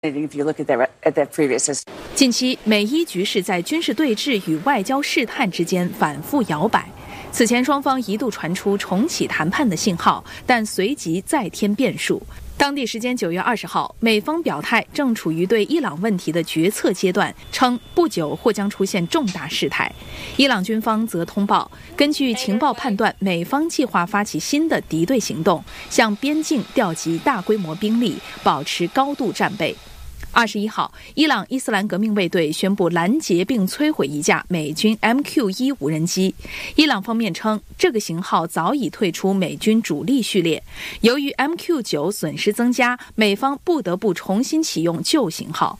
近期，美伊局势在军事对峙与外交试探之间反复摇摆。此前，双方一度传出重启谈判的信号，但随即再添变数。当地时间9月20号，美方表态正处于对伊朗问题的决策阶段，称不久或将出现重大事态。伊朗军方则通报，根据情报判断，美方计划发起新的敌对行动，向边境调集大规模兵力，保持高度战备。21号，伊朗伊斯兰革命卫队宣布拦截并摧毁一架美军 MQ-1 无人机。伊朗方面称，这个型号早已退出美军主力序列。由于 MQ-9 损失增加，美方不得不重新启用旧型号。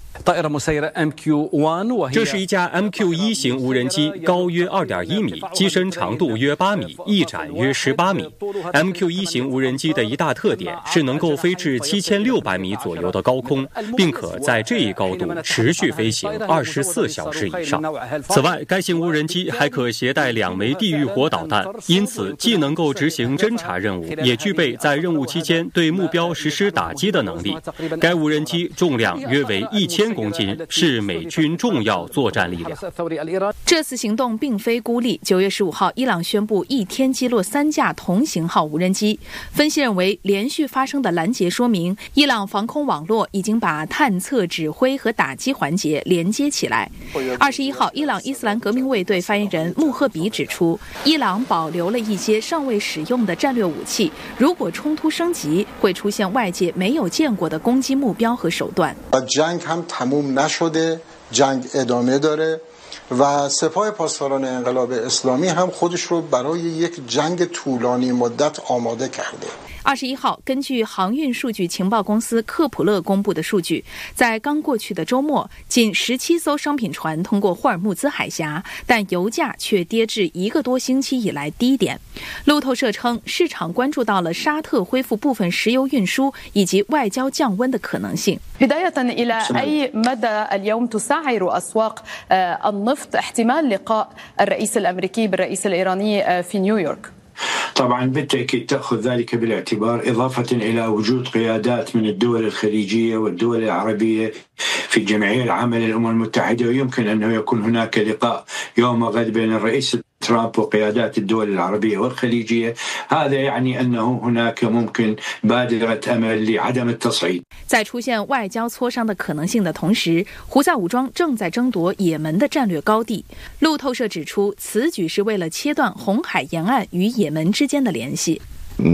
这是一架 MQ-1 型无人机，高约2.1米，机身长度约8米，翼展约18米。MQ-1 型无人机的一大特点是能够飞至7600米左右的高空，并可在这一高度持续飞行24小时以上。此外，该型无人机还可携带2枚地狱火导弹，因此既能够执行侦察任务，也具备在任务期间对目标实施打击的能力。该无人机重量约为1000公斤，是美军重要作战力量。 这次行动并非孤立。9月15号，伊朗宣布一天击落3架同型号无人机。分析认为，连续发生的拦截说明，伊朗防空网络已经把探测、指挥和打击环节连接起来。21号，伊朗伊斯兰革命卫队发言人穆赫比指出，伊朗保留了一些尚未使用的战略武器，如果冲突升级，会出现外界没有见过的攻击目标和手段。 تموم نشده جنگ ادامه داره و سپاه پاسداران انقلاب اسلامی هم خودش رو برای یک جنگ طولانی مدت آماده کرده。 21号，根据航运数据情报公司科普勒公布的数据，在刚过去的周末，仅17艘商品船通过霍尔木兹海峡，但油价却跌至1个多星期以来低点。路透社称，市场关注到了沙特恢复部分石油运输以及外交降温的可能性。 بداية إلى أي مدى اليوم تسعر أسواق النفط احتمال لقاء الرئيس الأمريكي بالرئيس الإيراني في نيويورك؟ طبعا بالتأكيد تأخذ ذلك بالاعتبار إضافة إلى وجود قيادات من الدول الخليجية والدول العربية في الجمعية العامة للأمم المتحدة، ويمكن أنه يكون هناك لقاء يوم غد بين الرئيس ترامب وقيادات الدول العربية والخليجية. هذا يعني أنه هناك ممكن بادرة أمل لعدم التصعيد。 在出现外交磋商的可能性的同时，胡塞武装正在争夺也门的战略高地。路透社指出，此举是为了切断红海沿岸与也门之间的联系。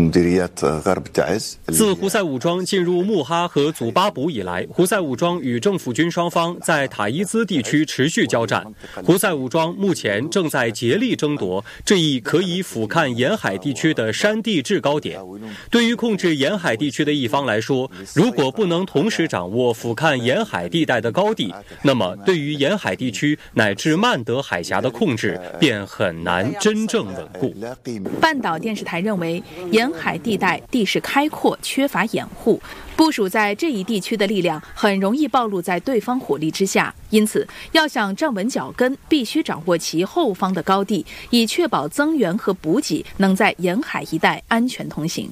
自胡塞武装进入穆哈和祖巴卜以来，胡塞武装与政府军双方在塔伊兹地区持续交战。胡塞武装目前正在竭力争夺这一可以俯瞰沿海地区的山地制高点。对于控制沿海地区的一方来说，如果不能同时掌握俯瞰沿海地带的高地，那么对于沿海地区乃至曼德海峡的控制便很难真正稳固。 半岛电视台认为，沿海地带地势开阔，缺乏掩护，部署在这一地区的力量很容易暴露在对方火力之下，因此要想站稳脚跟，必须掌握其后方的高地，以确保增援和补给能在沿海一带安全通行。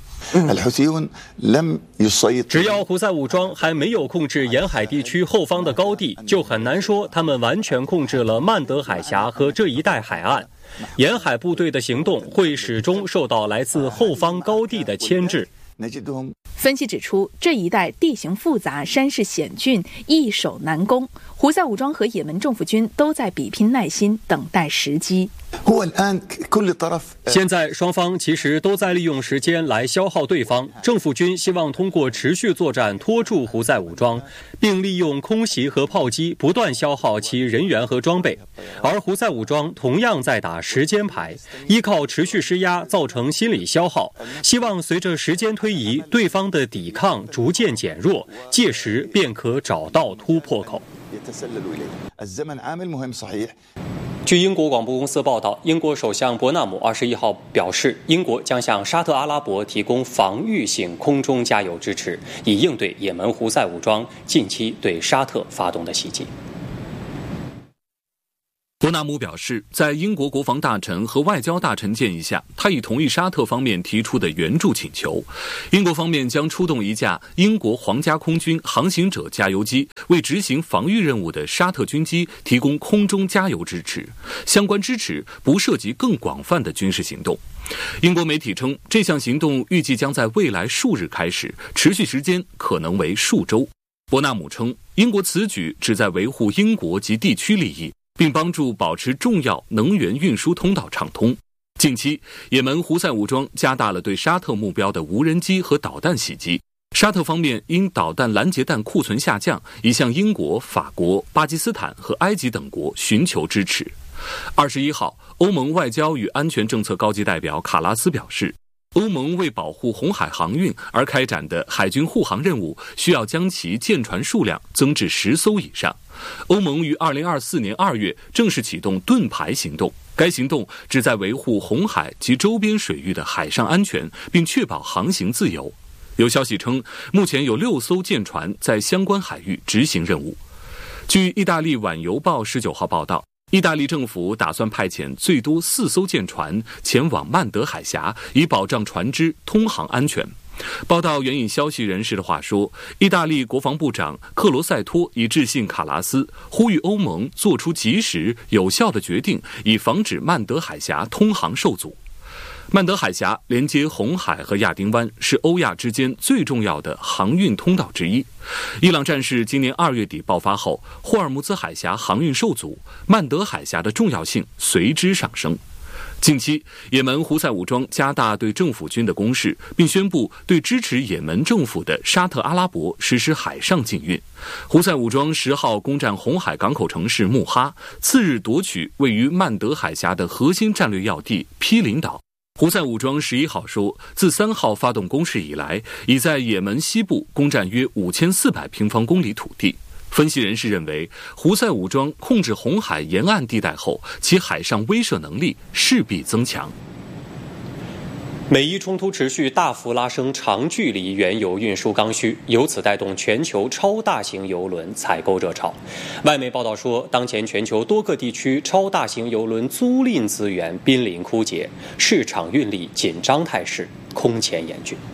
只要胡塞武装还没有控制沿海地区后方的高地，就很难说他们完全控制了曼德海峡和这一带海岸。沿海部队的行动会始终受到来自后方高地的牵制。 分析指出，这一带地形复杂，山势险峻，易守难攻。胡塞武装和也门政府军都在比拼耐心，等待时机。 现在双方其实都在利用时间来消耗对方。政府军希望通过持续作战拖住胡塞武装，并利用空袭和炮击不断消耗其人员和装备。而胡塞武装同样在打时间牌，依靠持续施压造成心理消耗，希望随着时间推移，对方的抵抗逐渐减弱，届时便可找到突破口。据英国广播公司报道，英国首相伯纳姆21号表示，英国将向沙特阿拉伯提供防御性空中加油支持，以应对也门胡塞武装近期对沙特发动的袭击。 伯纳姆表示，在英国国防大臣和外交大臣建议下，他已同意沙特方面提出的援助请求。英国方面将出动一架英国皇家空军航行者加油机，为执行防御任务的沙特军机提供空中加油支持。相关支持不涉及更广泛的军事行动。英国媒体称，这项行动预计将在未来数日开始，持续时间可能为数周。伯纳姆称，英国此举旨在维护英国及地区利益，并帮助保持重要能源运输通道畅通。近期，也门胡塞武装加大了对沙特目标的无人机和导弹袭击。沙特方面因导弹拦截弹库存下降，已向英国、法国、巴基斯坦和埃及等国寻求支持。21号，欧盟外交与安全政策高级代表卡拉斯表示，欧盟为保护红海航运而开展的海军护航任务，需要将其舰船数量增至10艘以上。欧盟于2024年2月正式启动盾牌行动，该行动旨在维护红海及周边水域的海上安全，并确保航行自由。有消息称，目前有6艘舰船在相关海域执行任务。据意大利晚邮报19号报道，意大利政府打算派遣最多4艘舰船前往曼德海峡，以保障船只通航安全。报道援引消息人士的话说，意大利国防部长克罗塞托已致信卡拉斯，呼吁欧盟做出及时有效的决定，以防止曼德海峡通航受阻。曼德海峡连接红海和亚丁湾，是欧亚之间最重要的航运通道之一。伊朗战事今年2月底爆发后，霍尔木兹海峡航运受阻，曼德海峡的重要性随之上升。近期，也门胡塞武装加大对政府军的攻势，并宣布对支持也门政府的沙特阿拉伯实施海上禁运。胡塞武装10号攻占红海港口城市穆哈，次日夺取位于曼德海峡的核心战略要地毗邻岛。胡塞武装11号说，自3号发动攻势以来，已在也门西部攻占约5400平方公里土地。分析人士认为，胡塞武装控制红海沿岸地带后，其海上威慑能力势必增强。 美伊冲突持续，大幅拉升长距离原油运输刚需，由此带动全球超大型油轮采购热潮。外媒报道说，当前全球多个地区超大型油轮租赁资源濒临枯竭，市场运力紧张态势空前严峻。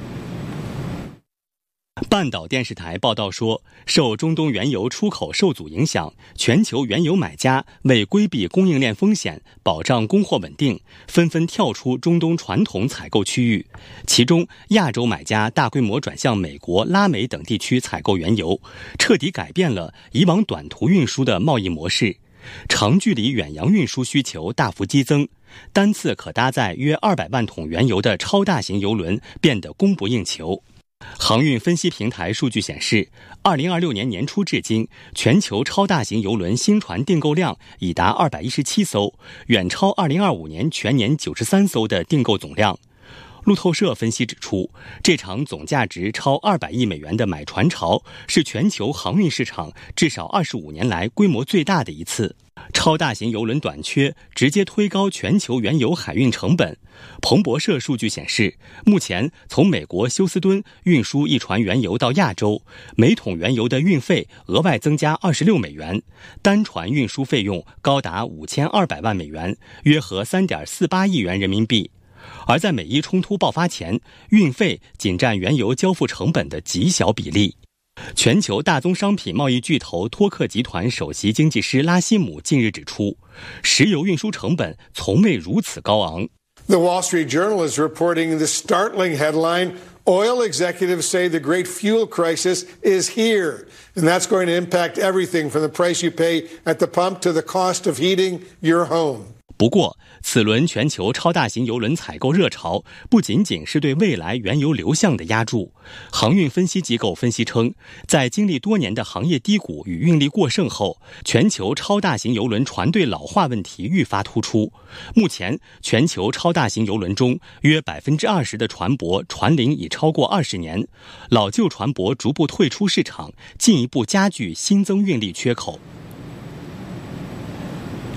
半岛电视台报道说，受中东原油出口受阻影响，全球原油买家为规避供应链风险，保障供货稳定，纷纷跳出中东传统采购区域。其中，亚洲买家大规模转向美国、拉美等地区采购原油，彻底改变了以往短途运输的贸易模式。长距离远洋运输需求大幅激增，单次可搭载约200万桶原油的超大型油轮变得供不应求。航运分析平台数据显示，2026年年初至今，全球超大型邮轮新船订购量已达217艘，远超2025年全年93艘的订购总量。路透社分析指出，这场总价值超200亿美元的买船潮是全球航运市场至少25年来规模最大的一次。超大型邮轮短缺直接推高全球原油海运成本。彭博社数据显示，目前从美国休斯敦运输一船原油到亚洲，每桶原油的运费额外增加26美元，单船运输费用高达5200万美元，约合3.48亿元人民币。而在美伊冲突爆发前，运费仅占原油交付成本的极小比例。全球大宗商品贸易巨头托克集团首席经济师拉希姆近日指出，石油运输成本从未如此高昂。 The Wall Street Journal is reporting the startling headline, Oil executives say the great fuel crisis is here, and that's going to impact everything from the price you pay at the pump to the cost of heating your home. 不过，此轮全球超大型油轮采购热潮不仅仅是对未来原油流向的押注。航运分析机构分析称，在经历多年的行业低谷与运力过剩后，全球超大型油轮船队老化问题愈发突出。目前，全球超大型油轮中，约 20% 的船舶船龄已超过20年，老旧船舶逐步退出市场，进一步加剧新增运力缺口。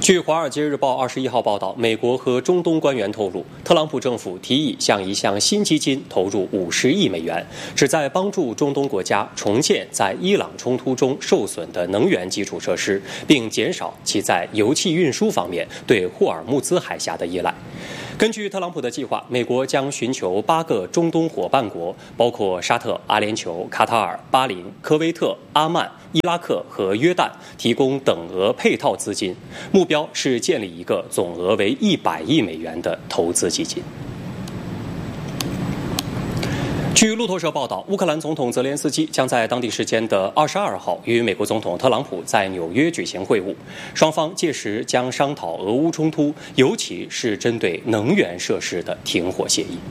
据《华尔街日报》21号报道，美国和中东官员透露，特朗普政府提议向一项新基金投入50亿美元，旨在帮助中东国家重建在伊朗冲突中受损的能源基础设施，并减少其在油气运输方面对霍尔木兹海峡的依赖。根据特朗普的计划，美国将寻求8个中东伙伴国，包括沙特、阿联酋、卡塔尔、巴林、科威特、阿曼、伊拉克和约旦，提供等额配套资金，目标是建立一个总额为100亿美元的投资基金。据路透社报道，乌克兰总统泽连斯基将在当地时间的22号与美国总统特朗普在纽约举行会晤，双方届时将商讨俄乌冲突，尤其是针对能源设施的停火协议。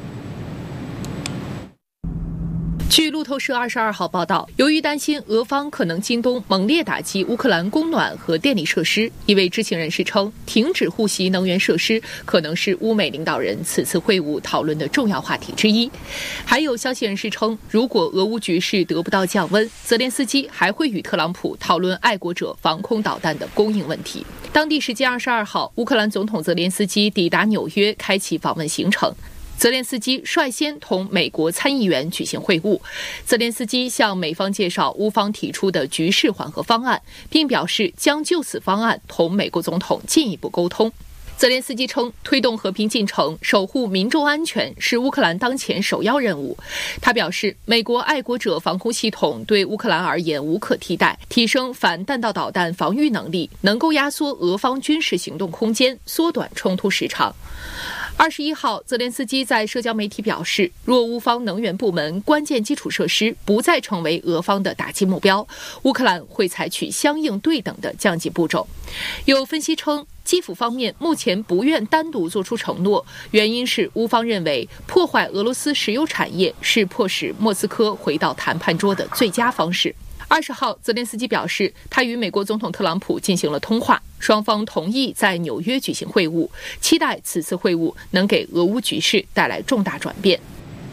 据路透社22号报道，由于担心俄方可能今冬猛烈打击乌克兰供暖和电力设施，一位知情人士称，停止护袭能源设施可能是乌美领导人此次会晤讨论的重要话题之一。还有消息人士称，如果俄乌局势得不到降温，泽连斯基还会与特朗普讨论爱国者防空导弹的供应问题。当地时间22号，乌克兰总统泽连斯基抵达纽约，开启访问行程。泽连斯基率先同美国参议员举行会晤，泽连斯基向美方介绍乌方提出的局势缓和方案，并表示将就此方案同美国总统进一步沟通。泽连斯基称，推动和平进程、守护民众安全是乌克兰当前首要任务。他表示，美国爱国者防空系统对乌克兰而言无可替代，提升反弹道导弹防御能力，能够压缩俄方军事行动空间，缩短冲突时长。21号，泽连斯基在社交媒体表示，若乌方能源部门关键基础设施不再成为俄方的打击目标，乌克兰会采取相应对等的降级步骤。有分析称，基辅方面目前不愿单独做出承诺，原因是乌方认为破坏俄罗斯石油产业是迫使莫斯科回到谈判桌的最佳方式。20号，泽连斯基表示，他与美国总统特朗普进行了通话，双方同意在纽约举行会晤，期待此次会晤能给俄乌局势带来重大转变。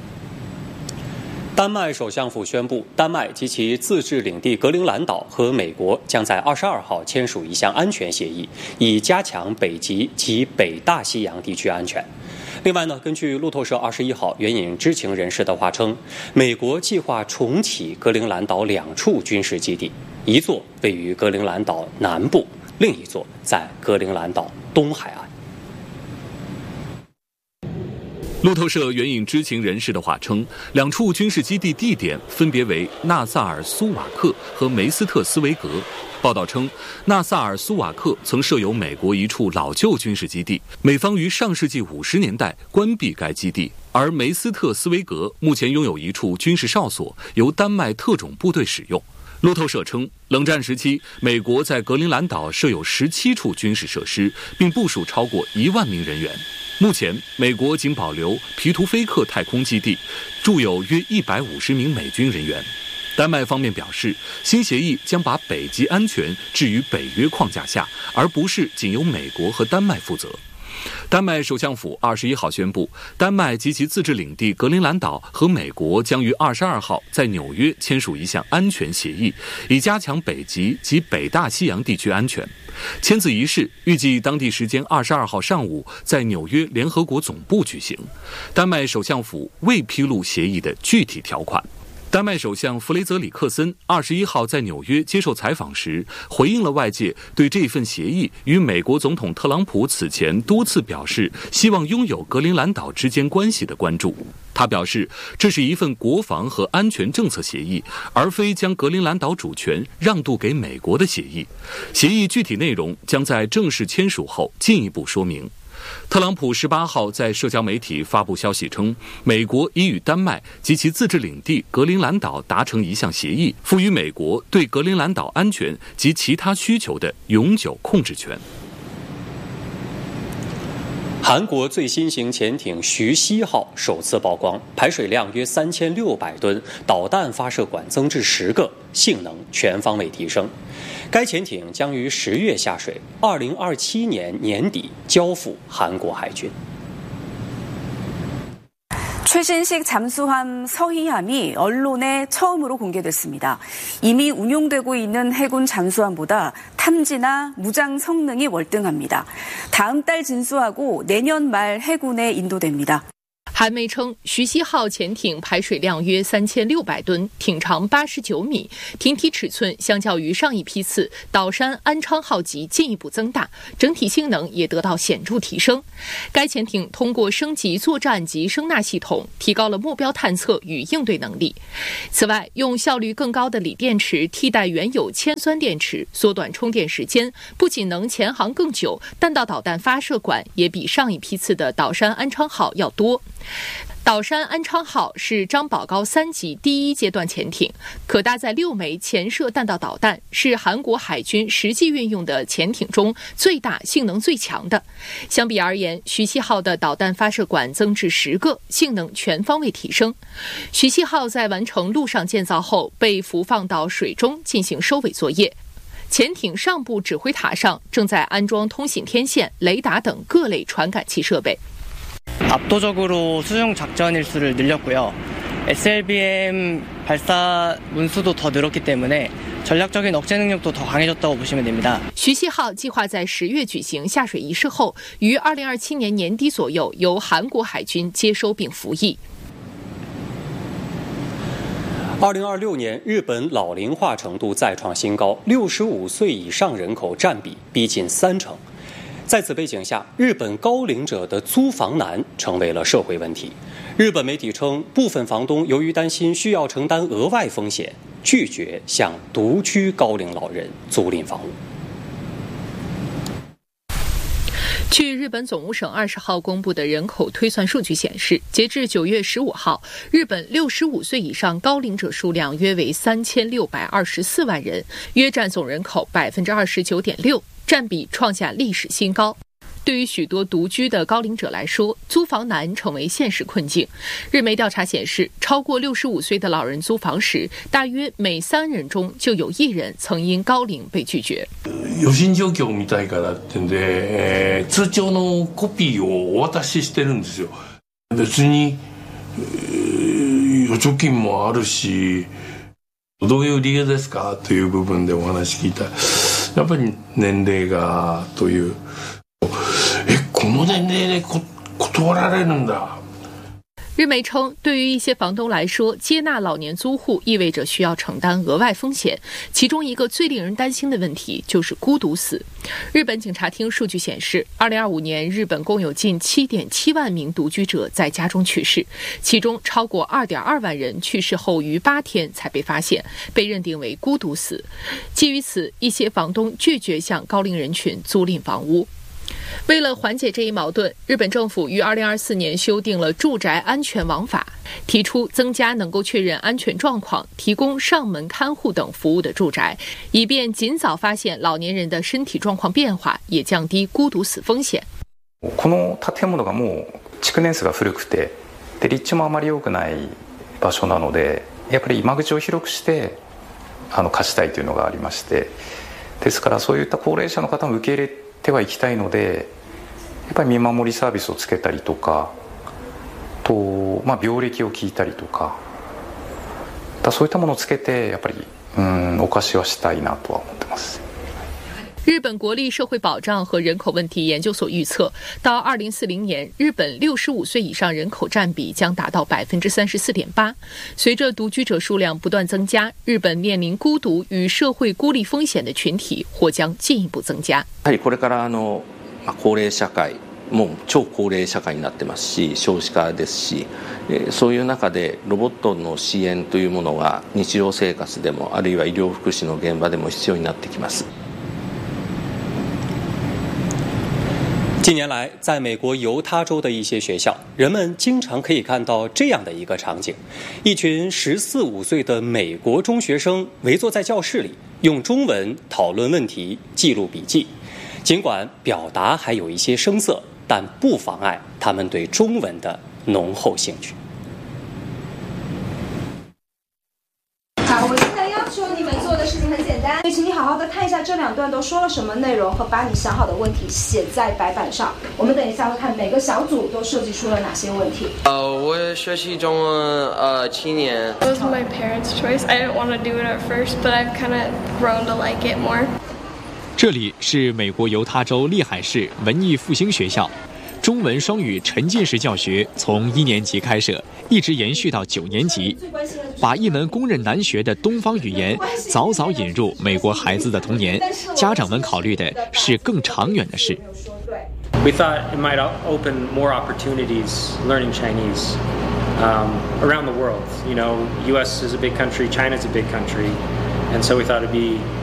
丹麦首相府宣布，丹麦及其自治领地格陵兰岛和美国将在22号签署一项安全协议，以加强北极及北大西洋地区安全。另外呢，根据路透社21号援引知情人士的话称，美国计划重启格陵兰岛2处军事基地，一座位于格陵兰岛南部，另一座在格陵兰岛东海岸。 路透社援引知情人士的话称，2处军事基地地点分别为纳萨尔苏瓦克和梅斯特斯维格。报道称，纳萨尔苏瓦克曾设有美国一处老旧军事基地，美方于上世纪50年代关闭该基地，而梅斯特斯维格目前拥有一处军事哨所，由丹麦特种部队使用。路透社称，冷战时期，美国在格陵兰岛设有17处军事设施，并部署超过1万名人员。目前，美国仅保留皮图菲克太空基地，驻有约150名美军人员。丹麦方面表示，新协议将把北极安全置于北约框架下，而不是仅由美国和丹麦负责。丹麦首相府21号宣布，丹麦及其自治领地格陵兰岛和美国将于22号在纽约签署一项安全协议，以加强北极及北大西洋地区安全。签字仪式预计当地时间22号上午在纽约联合国总部举行。丹麦首相府未披露协议的具体条款。丹麦首相弗雷泽里克森21号在纽约接受采访时，回应了外界对这份协议与美国总统特朗普此前多次表示希望拥有格陵兰岛之间关系的关注。他表示，这是一份国防和安全政策协议，而非将格陵兰岛主权让渡给美国的协议。协议具体内容将在正式签署后进一步说明。特朗普18号在社交媒体发布消息称，美国已与丹麦及其自治领地格陵兰岛达成一项协议，赋予美国对格陵兰岛安全及其他需求的永久控制权。 韩国最新型潜艇徐熙号首次曝光，排水量约3600吨，导弹发射管增至10个，性能全方位提升。该潜艇将于10月下水，2027年年底交付韩国海军。 최신식 잠수함 서희함이 언론에 처음으로 공개됐습니다. 이미 운용되고 있는 해군 잠수함보다 탐지나 무장 성능이 월등합니다. 다음 달 진수하고 내년 말 해군에 인도됩니다. 韩媒称，徐熙号潜艇排水量约3600吨，艇长89米，艇体尺寸相较于上一批次岛山安昌号级进一步增大，整体性能也得到显著提升。该潜艇通过升级作战及声纳系统，提高了目标探测与应对能力。此外，用效率更高的锂电池替代原有铅酸电池，缩短充电时间，不仅能潜航更久，弹道导弹发射管也比上一批次的岛山安昌号要多。岛山安昌号是张宝高3级第1阶段潜艇，可搭载6枚潜射弹道导弹，是韩国海军实际运用的潜艇中最大、性能最强的。相比而言，徐熙号的导弹发射管增至10个，性能全方位提升。徐熙号在完成陆上建造后，被浮放到水中进行收尾作业。潜艇上部指挥塔上正在安装通信天线、雷达等各类传感器设备。 압도적으로 수중 작전 일수를 늘렸고요. SLBM 발사 문수도 더 늘었기 때문에 전략적인 억제 능력도 더 강해졌다고 보시면 됩니다. 徐熙号计划在10月举行下水仪式后，于2027年年底左右由韩国海军接收并服役。 2026年，日本老龄化程度再创新高，65岁以上人口占比逼近30%。在此背景下，日本高龄者的租房难成为了社会问题。日本媒体称，部分房东由于担心需要承担额外风险，拒绝向独居高龄老人租赁房屋。 据日本总务省20号公布的人口推算数据显示，截至9月15号，日本65岁以上高龄者数量约为3624万人，约占总人口29.6%，占比创下历史新高。对于许多独居的高龄者来说，租房难成为现实困境。日媒调查显示，超过65岁的老人租房时，大約每3人中就有1人曾因高龄被拒绝。 余震状況を見たいからってんで、通帳のコピーをお渡ししてるんですよ。別に預貯金もあるし、どういう理由ですかという部分でお話聞いた。やっぱり年齢がという。この年齢で断られるんだ。 日媒称，对于一些房东来说，接纳老年租户意味着需要承担额外风险，其中一个最令人担心的问题就是孤独死。日本警察厅数据显示，2025年日本共有近7.7万名独居者在家中去世，其中超过2.2万人去世后于8天才被发现，被认定为孤独死。基于此，一些房东拒绝向高龄人群租赁房屋。为了缓解这一矛盾，日本政府于2024年修订了住宅安全网法，提出增加能够确认安全状况、提供上门看护等服务的住宅，以便尽早发现老年人的身体状况变化，也降低孤独死風險。 この建物がもう築年数が古くて、で立地もあまり良くない場所なので、やっぱり間口を広くして貸したいというのがありまして、ですからそういった高齢者の方も受け入れてはいきたいので、やっぱり見守りサービスをつけたりとか、病歴を聞いたりとか、そういったものをつけてやっぱりお貸しはしたいなとは思ってます。 日本国立社会保障和人口问题研究所预测，到2040年，日本65岁以上人口占比将达到34.8%。随着独居者数量不断增加，日本面臨孤独与社会孤立風險的群體或將進一步增加。 やはりこれから高齢社会もう超高齢社会になってますし、少子化ですし、そういう中でロボットの支援というものが日常生活でもあるいは医療福祉の現場でも必要になってきます。 近年来，在美国犹他州的一些学校，人们经常可以看到这样的一个场景：一群14、15岁的美国中学生围坐在教室里，用中文讨论问题、记录笔记。尽管表达还有一些生涩，但不妨碍他们对中文的浓厚兴趣。 好，我现在要求你们做的事情很很简单，所以请你好好的看一下这2段都说了什么内容，和把你想好的问题写在白板上。我们等一下会看每个小组都设计出了哪些问题。 我学习中文7年。 It was my parents' choice. I didn't want to do it at first, but I've kind of grown to like it more. 这里是美国犹他州利海市文艺复兴学校，中文双语沉浸式教学从1年级开设，一直延续到9年级，把一门公认难学的东方语言早早引入美国孩子的童年。家长们考虑的是更长远的事。 We thought it might open more opportunities learning Chinese around the world. You know, U.S. is a big country, China's a big country, and so we thought it'd be